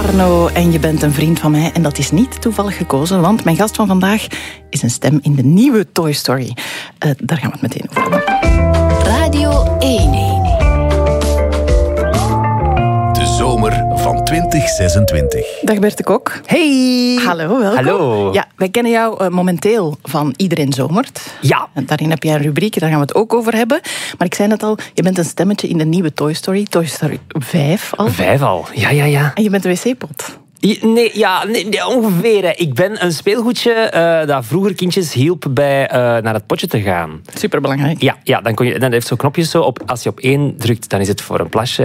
Arno en je bent een vriend van mij. En dat is niet toevallig gekozen, want mijn gast van vandaag is een stem in de nieuwe Toy Story. Daar gaan we het meteen over hebben. Radio 1. De zomer van 2026. Dag Bert de Kok. Hey! Hallo, welkom. Hallo. Ja, wij kennen jou momenteel van Iedereen Zomert. Ja. En daarin heb jij een rubriek, daar gaan we het ook over hebben. Maar ik zei net al, je bent een stemmetje in de nieuwe Toy Story 5 al. 5 al, ja. En je bent een wc-pot. Nee, ongeveer. Hè. Ik ben een speelgoedje dat vroeger kindjes hielp bij naar het potje te gaan. Superbelangrijk. Ja, dan heeft zo'n knopjes zo op. Als je op 1 drukt, dan is het voor een plasje.